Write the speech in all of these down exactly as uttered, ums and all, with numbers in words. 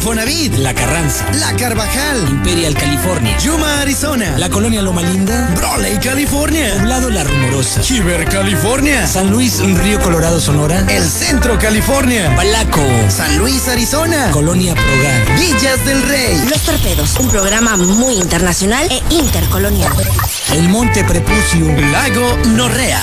Infonavit, La Carranza, La Carvajal, Imperial, California, Yuma, Arizona, La Colonia Loma Linda, Brawley, California, Poblado La Rumorosa, Chiver, California, San Luis, Río Colorado, Sonora, El Centro, California, Balaco, San Luis, Arizona, Colonia Progar, Villas del Rey, Los Torpedos, un programa muy internacional e intercolonial. El Monte Prepucio, Lago Norrea.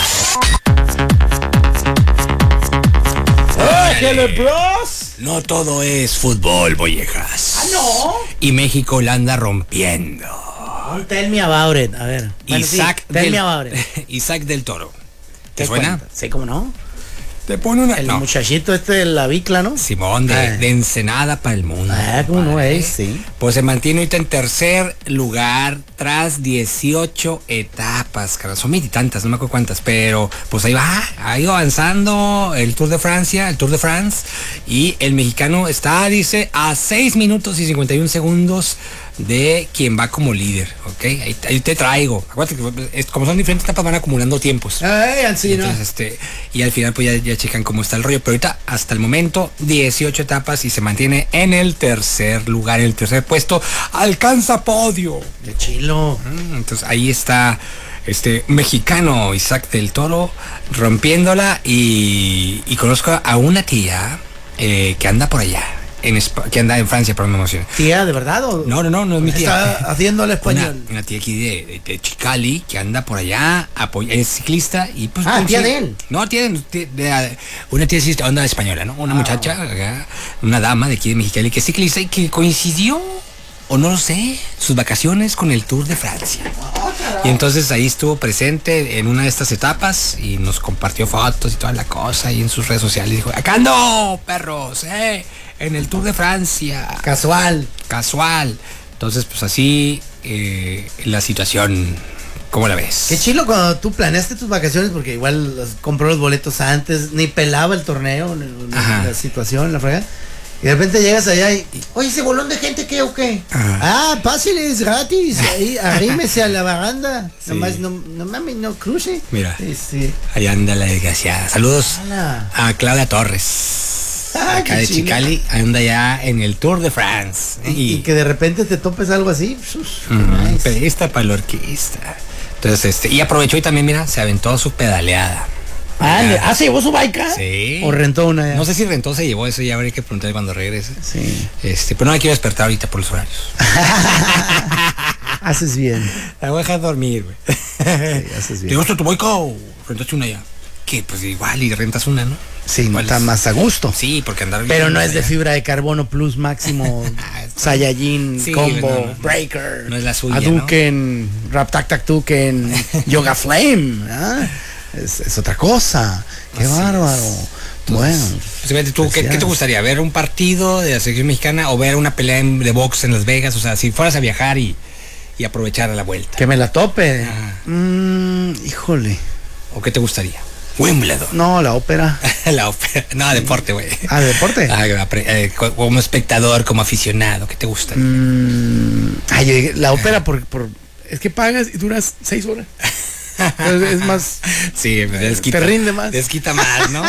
¡Ángel Bros! No todo es fútbol, Bollejas. ¿Ah, no? Y México la anda rompiendo. Oh, tell me about it. A ver. Bueno, Isaac, sí, tell del, me about it. Isaac del Toro. ¿Te ¿Qué suena? cuenta? Sí, ¿cómo no? Te pone una... El no. muchachito este de la bicla, ¿no? Simón, de, Ah. de Ensenada para el mundo. Ah, ¿cómo no compadre. es? Sí. Pues se mantiene ahorita en tercer lugar tras dieciocho etapas, cara. Son mil y tantas, no me acuerdo cuántas, pero pues ahí va, ha ido avanzando el Tour de Francia, el Tour de France, y el mexicano está, dice, a seis minutos y cincuenta y un segundos de quien va como líder, ¿ok? Ahí, ahí te traigo. Acuérdate que es- como son diferentes etapas van acumulando tiempos. Ay, así, ¿no? Entonces, este, y al final pues ya, ya checan cómo está el rollo. Pero ahorita, hasta el momento, dieciocho etapas y se mantiene en el tercer lugar, en el tercer puesto. Alcanza podio. De chilo. Mm, Entonces ahí está este mexicano Isaac del Toro rompiéndola. Y, y conozco a una tía eh, que anda por allá. En Espa- que anda en Francia, pero no me emociona. ¿Tía, de verdad? O No, no, no, no es mi tía. está haciendo el Una, español. una tía aquí de, de, de Chicali que anda por allá, apoya, es ciclista y pues... Ah, pues, tía sí. de él. No, tía, de- tía de- una tía sí, onda española, ¿no? Una Ah. muchacha, acá, una dama de aquí de Mexicali que es ciclista y que coincidió, o no lo sé, sus vacaciones con el Tour de Francia. Y entonces ahí estuvo presente en una de estas etapas y nos compartió fotos y toda la cosa y en sus redes sociales dijo, acá ando, perros, eh, en el Tour de Francia. Casual. Casual. Entonces, pues así eh, la situación, ¿cómo la ves? Qué chilo cuando tú planeaste tus vacaciones, porque igual los- compró los boletos antes, ni pelaba el torneo, ni- ni Ajá. la situación, la fregada. Y de repente llegas allá y, y, oye, ese bolón de gente, ¿qué o qué? Ajá. Ah, pásale, es gratis, ahí, arrímese a la baranda. Sí. Nomás, no, no mames, no cruce. Mira. Este, Ahí anda la desgraciada. Saludos ala. a Claudia Torres. Ah, Acá qué de chilo. Chicali, anda ya en el Tour de France. Y, y que de repente te topes algo así. sus, Ujú, nice. pedista para la orquesta. Entonces, este, y aprovechó y también, mira, se aventó su pedaleada. Ah, le- ah, ¿se llevó su bike? Sí. ¿O rentó una? ya? No sé si rentó o se llevó eso, ya habría que preguntar cuando regrese. Sí. Este, pero no me quiero despertar ahorita por los horarios. Haces bien. La voy a dejar dormir, güey. Sí, haces ¿Te bien. gusta tu boica o rentaste una ya? Que pues igual y rentas una, ¿no? Sí, no Igual está es- más a gusto. Sí, porque andar... Pero no es de fibra de carbono plus máximo, Saiyajin, Sí, combo, no, no. breaker, No es la suya, Hadouken, Rap Tac Tac Tuken, Yoga Flame, ¿ah? es, es otra cosa. Qué Así bárbaro. es. Bueno, Pues, vete tú, ¿qué, ¿qué te Felicidades. gustaría? ¿Ver un partido de la selección mexicana o ver una pelea en- de box en Las Vegas? O sea, si fueras a viajar y, y aprovechar a la vuelta. que me la tope. Ajá. Mm, híjole. ¿O qué te gustaría? Wimbledon. No, la ópera. La ópera. No, deporte, güey. Ah, deporte. Ah, apre- eh, co- como espectador, como aficionado, ¿qué te gustaría? Mm, ay, yo dije, la ópera por, por es que pagas y duras seis horas. Entonces, es más. Sí, pues, desquita, te rinde más. Desquita más, ¿no?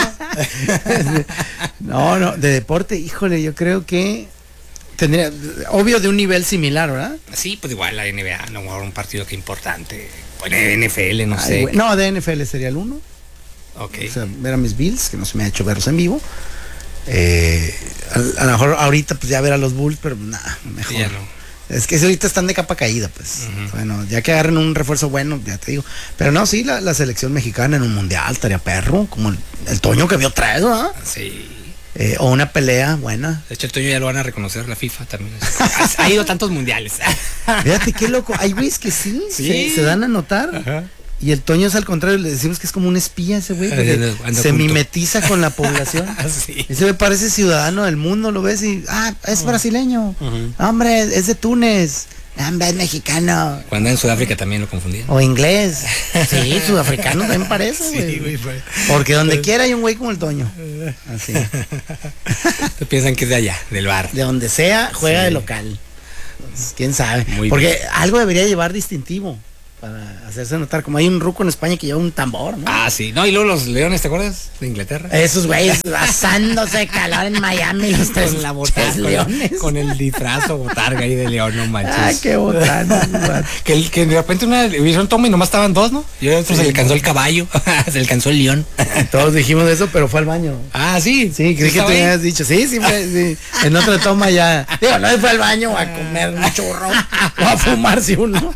No, no, de deporte, híjole, yo creo que tendría, obvio de un nivel similar, ¿verdad? Sí, pues igual la N B A, a lo mejor un partido que importante. Bueno, N F L, no Ay, sé. güey, no, de N F L sería el uno. Ok. O sea, ver a mis Bills, que no se me ha hecho verlos en vivo. Eh, a, a lo mejor ahorita pues ya ver a los Bulls, pero nada, mejor. Sí, ya no. Es que ahorita están de capa caída, pues. Ujú. Bueno, ya que agarren un refuerzo bueno, ya te digo. Pero no, sí, la, la selección mexicana en un mundial estaría perro, como el, el Toño que vio tres, ¿verdad? Sí. Eh, o una pelea buena. De hecho, el Toño ya lo van a reconocer, la FIFA también. Ha, ha ido a tantos mundiales. Fíjate qué loco. Hay güeyes que sí, Sí. Se, se dan a notar. Ajá. Y el Toño es al contrario, le decimos que es como un espía ese güey, porque Anda- anda se oculto. mimetiza con la población. Sí. Ese güey parece ciudadano del mundo, lo ves y, ah, es brasileño. Ujú. Hombre, es de Túnez. Hombre, es mexicano. Cuando en Sudáfrica también lo confundían. O inglés. Sí, sudafricano también parece, Sí, güey. güey, fue. Porque donde quiera hay un güey como el Toño. Así. Piensan que es de allá, del bar. De donde sea, juega Sí. de local. Quién sabe. Muy Porque bien. algo debería llevar distintivo. para hacerse notar. Como hay un ruco en España que lleva un tambor, ¿no? Ah, sí. No, y luego los leones, ¿te acuerdas? De Inglaterra. Esos güeyes asándose de calor en Miami, los tres, Con la botarga, tres leones. con, con el disfraz o botarga ahí de león, no manches. Ah, qué botana. que, el- que de repente una hicieron toma y nomás estaban dos, ¿no? Y otro se le alcanzó el caballo, se le alcanzó el león. Todos dijimos eso, pero fue al baño. Ah, sí. Sí, creí que ¿Estaba te ahí? habías dicho. Sí, sí, fue, sí. En otra toma ya. Digo, no fue al baño a comer un churro o a fumarse uno.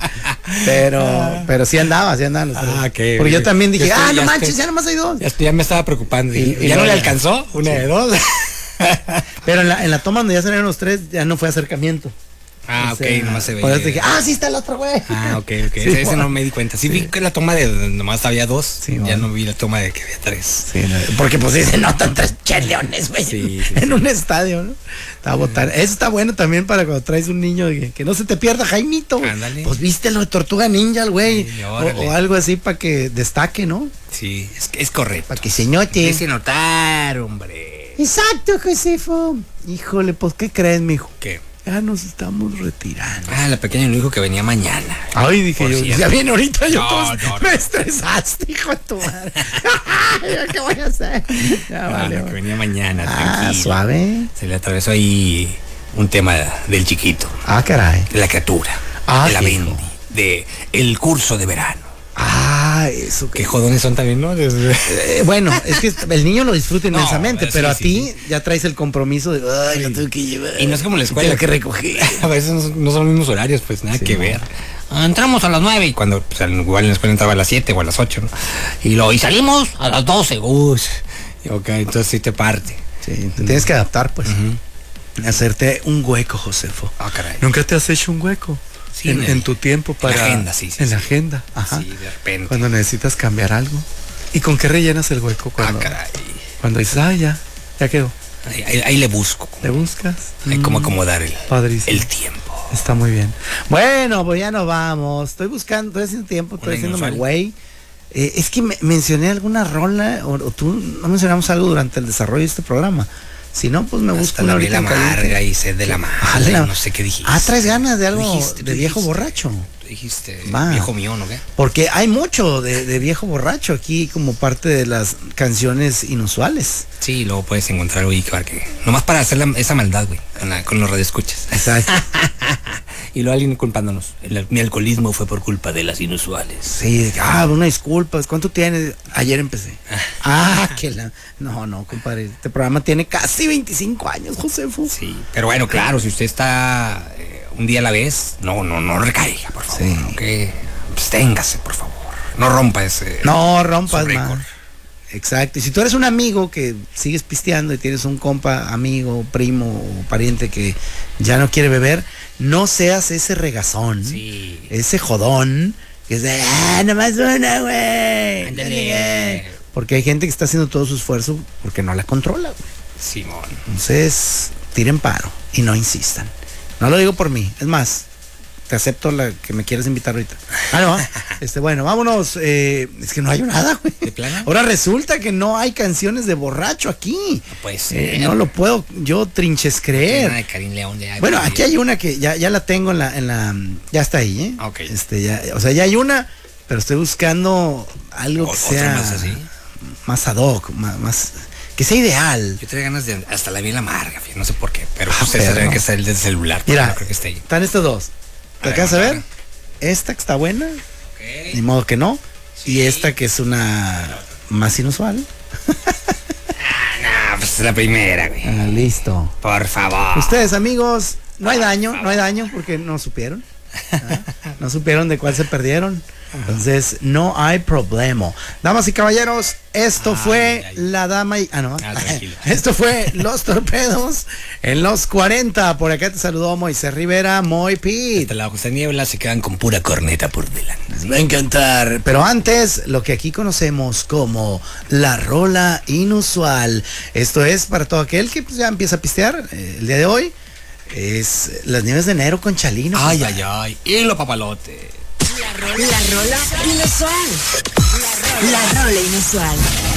Pero, pero sí andaba, sí andaba. los tres. Ah, qué Porque yo bien. también dije, Yo estoy- ah, no ya manches, estoy- ya nomás hay dos. Ya, estoy- ya me estaba preocupando. Y- Y, y ya no luego le ya- alcanzó, una de dos. Pero en la, en la toma donde ya salieron los tres, ya no fue acercamiento. Ah, O ok, sea, nomás se Por eso dije, veía. ah, sí está el otro güey. Ah, ok, ok. Sí, ese, ese bueno. no me di cuenta. Sí, vi que la toma de donde nomás había dos. Sí, ya bueno. no vi la toma de que había tres. Sí, no, porque pues sí se notan tres cheleones, güey. Sí, sí, en sí. un estadio, ¿no? Está botana. Eso está bueno también para cuando traes un niño que, que no se te pierda, Jaimito. Güey. Ándale. Pues viste lo de Tortuga Ninja, el güey. Sí, o, órale. o algo así para que destaque, ¿no? Sí, es, es correcto. Para que se note. Empiece a notar, hombre. Exacto, Josefo. Híjole, pues, ¿qué crees, mijo? ¿Qué? Ya nos estamos retirando. Ah, la pequeña me dijo que venía mañana. Ay, dije Por yo, cierto. ya viene ahorita, yo No, todo- no, no. me estresaste, hijo de tu madre. ¿Qué voy a hacer? Ya Ah, vale. no, que venía mañana. Ah, tranquilo. suave. Se le atravesó ahí un tema del chiquito, Ah, caray. de la criatura, Ah, de la hijo. Bendy, de el curso de verano. Ah, eso Qué que. jodones son también, ¿no? Desde- Eh, bueno, es que el niño lo disfruta No, inmensamente, sí, pero a sí, ti sí. ya traes el compromiso de, ay, lo tengo que llevar. Y no es como la escuela. Tengo que recoger. A veces no son, no son los mismos horarios, pues nada Sí, que no. ver. Ah, entramos a las nueve y cuando, pues, al- igual en la escuela entraba a las siete o a las ocho, ¿no? Y lo, y salimos a las doce, uy. Ok, entonces sí te parte. Sí, te tienes que adaptar, pues. Hacerte un hueco, Josefo. Ah, caray. ¿Nunca te has hecho un hueco? Sí, en, en el- en tu tiempo en la para. agenda, sí, sí, En la sí. agenda, ajá. Sí, de repente. Cuando necesitas cambiar algo. ¿Y con qué rellenas el hueco? Ah, Cuando, caray. cuando dices, ah, ya, ya quedó. Ahí, ahí- ahí le busco. ¿Le buscas? Hay como Mm, acomodar el, Padrísimo. el tiempo. Está muy bien. Bueno, pues ya nos vamos. Estoy buscando, estoy haciendo tiempo, estoy Una haciéndome inusual. güey. Eh, es que me- mencioné alguna rola, o, o tú no mencionamos algo durante el desarrollo de este programa. Si no, pues me busco Hasta una la ahorita la en caliente. amarga y sed de la Ah, madre. la- No sé qué dijiste. Ah, traes ganas de algo Dijiste, de tú viejo dijiste. borracho. Dijiste, Va. viejo mío, ¿no qué? Porque hay mucho de, de viejo borracho aquí como parte de las canciones inusuales. Sí, luego puedes encontrar, güey, que, que nomás para hacer la- esa maldad, güey, con, la- con los radioescuchas. Exacto. Y luego alguien culpándonos. El- mi alcoholismo fue por culpa de las inusuales. Sí, de que, ah, una disculpa. ¿Cuánto tienes? Ayer empecé. Ah, que la. No, no, compadre. Este programa tiene casi veinticinco años, Josefo. Sí, pero bueno, claro, si usted está eh, un día a la vez, no, no, no recaiga, por favor. Sí. ¿No? Que absténgase, por favor. No rompa ese. No rompas su récord. más. Exacto. Y si tú eres un amigo que sigues pisteando y tienes un compa, amigo, primo o pariente que ya no quiere beber, no seas ese regazón, Sí. ese jodón, que es de, ah, nomás una, güey. Ándale. Porque hay gente que está haciendo todo su esfuerzo porque no la controla, güey. Simón. Entonces, tiren paro y no insistan. No lo digo por mí, es más, te acepto la que me quieres invitar ahorita. Ah, no, este, bueno, vámonos. eh, es que no hay nada, güey. ¿De plano? Ahora resulta que no hay canciones de borracho aquí. Pues Eh, no lo puedo yo trinches creer. de Karim León de Bueno, aquí hay una que ya, ya la tengo en la, en la, ya está ahí, ¿eh? Ok. Este, ya, o sea, ya hay una, pero estoy buscando algo que O- otra sea más así. más ad hoc, más, más- que sea ideal. Yo tenía ganas de hasta la vi en la amarga, fíjate, no sé por qué, pero Ah, pues esa pero tiene no. que ser el del celular, pero Mira, no creo que esté ahí. están estos dos. ¿Te A ver, alcanzas a vamos a ver? Esta que está buena, ni modo que no. Y esta que es una más inusual. Ah, pues es la primera, güey. Ah, listo. Por favor. Ustedes, amigos, no hay daño, no hay daño porque no supieron. ¿ah? No supieron de cuál se perdieron. Entonces, no hay problema. Damas y caballeros, esto Ay, fue ay. la dama y. Ah, no. Ah, tranquilo. Esto fue Los Torpedos en los cuarenta. Por acá te saludó Moisés Rivera, Moy Pete. Hasta la José Niebla se quedan con pura corneta por delante. Les va a encantar. Pero antes, lo que aquí conocemos como la rola inusual. Esto es para todo aquel que pues, ya empieza a pistear eh, el día de hoy. Es Las Nieves de Enero con Chalino. Ay, compadre. ay, ay. Y lo papalote. La rola inusual. La rola inusual.